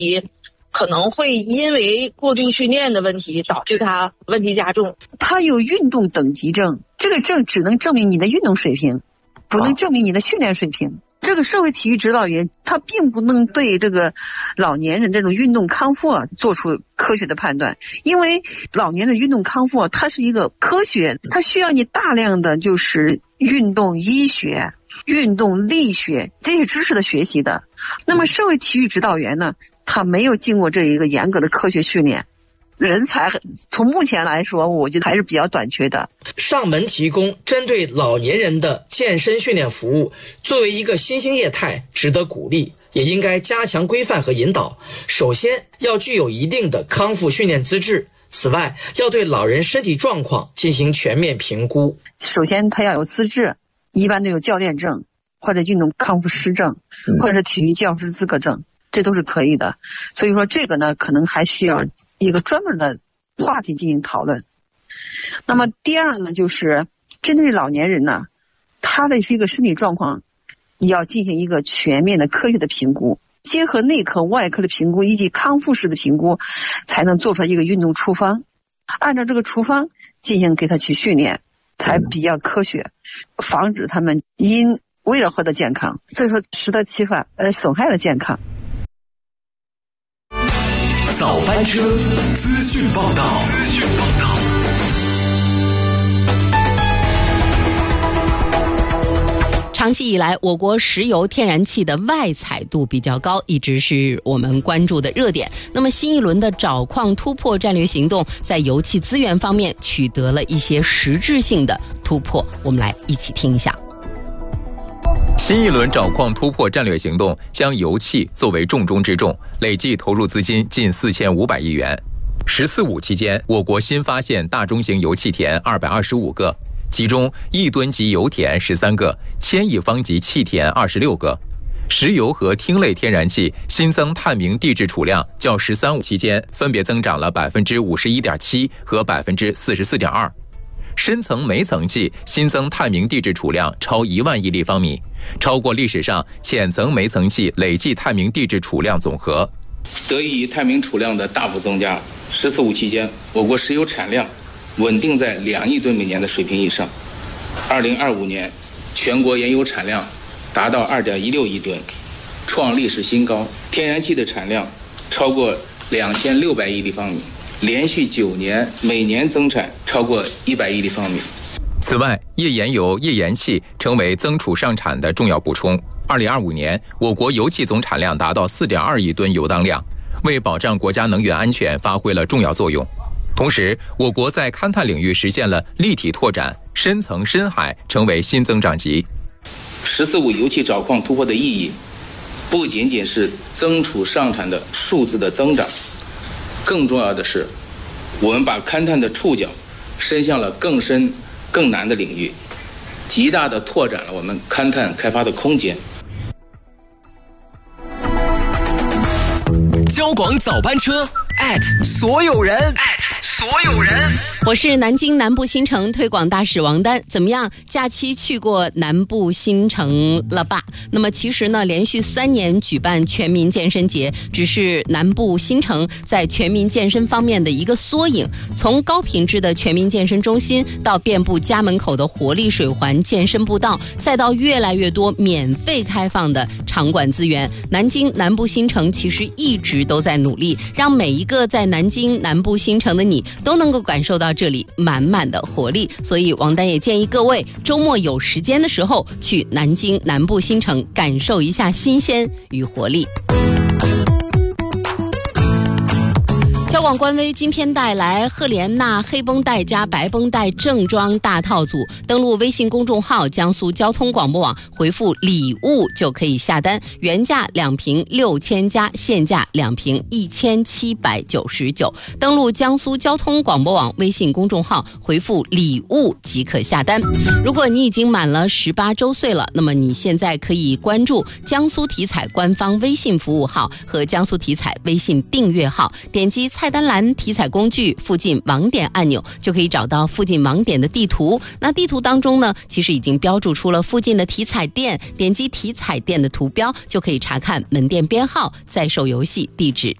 可能会因为过度训练的问题导致他问题加重。 他有运动等级证，这个证只能证明你的运动水平，不能证明你的训练水平。这个社会体育指导员他并不能对这个老年人这种运动康复做出科学的判断，因为老年人运动康复它是一个科学，它需要你大量的就是运动医学、运动力学这些知识的学习的。那么社会体育指导员呢，他没有经过这一个严格的科学训练，人才从目前来说我觉得还是比较短缺的。 上门提供针对老年人的健身训练服务，作为一个新兴业态值得鼓励，也应该加强规范和引导。首先要具有一定的康复训练资质，此外要对老人身体状况进行全面评估。 首先他要有资质，一般都有教练证或者运动康复师证或者是体育教师资格证，这都是可以的。所以说这个呢可能还需要一个专门的话题进行讨论。那么第二呢，就是针对老年人呢，他的这个身体状况你要进行一个全面的科学的评估，结合内科外科的评估以及康复式的评估，才能做出一个运动处方，按照这个处方进行给他去训练，才比较科学，防止他们因为了获得健康，所以说适得其反而损害了健康。 早班车资讯报道。 长期以来，我国石油天然气的外采度比较高，一直是我们关注的热点。那么新一轮的找矿突破战略行动在油气资源方面取得了一些实质性的突破，我们来一起听一下。 新一轮找矿突破战略行动将油气作为重中之重，累计投入资金近4500亿元。“14·5”期间，我国新发现大中型油气田225个，其中1吨级油田13个，1000亿方级气田26个。石油和烃类天然气新增探明地质储量较“13·5”期间分别增长了51.7%和44.2%。深层煤层气新增探明地质储量超1万亿立方米，超过历史上浅层煤层气累计探明地质储量总和。 得益于探明储量的大幅增加，“14·5”期间，我国石油产量稳定在2亿吨每年的水平以上。2025年，全国原油产量达到2.16亿吨，创历史新高。天然气的产量超过2600亿立方米，连续9年每年增产超过100亿立方米。 此外，页岩油、页岩气成为增储上产的重要补充。2025年，我国油气总产量达到4.2亿吨油当量，为保障国家能源安全发挥了重要作用。同时，我国在勘探领域实现了立体拓展，深层深海成为新增长极。 “14·5”油气找矿突破的意义，不仅仅是增储上产的数字的增长，更重要的是，我们把勘探的触角伸向了更深、更难的领域，极大地拓展了我们勘探开发的空间。 交广早班车所有人， 我是南京南部新城推广大使王丹。怎么样，假期去过南部新城了吧？那么其实呢，连续3年举办全民健身节，只是南部新城在全民健身方面的一个缩影。从高品质的全民健身中心，到遍布家门口的活力水环健身步道，再到越来越多免费开放的场馆资源，南京南部新城其实一直都在努力，让每一个在南京南部新城的你都能够感受到这里满满的活力。所以王丹也建议各位周末有时间的时候去南京南部新城感受一下新鲜与活力。交广官微今天带来赫莲娜黑绷带加白绷带正装大套组，登录微信公众号江苏交通广播网，回复礼物就可以下单，原价2瓶6000加，现价2瓶1799。登录江苏交通广播网微信公众号，回复礼物即可下单。如果你已经满了18周岁了，那么你现在可以关注江苏体彩官方微信服务号和江苏体彩微信订阅号，点击菜单栏体彩工具附近网点按钮，就可以找到附近网点的地图。那地图当中呢，其实已经标注出了附近的体彩店，点击体彩店的图标就可以查看门店编号、在售游戏地址。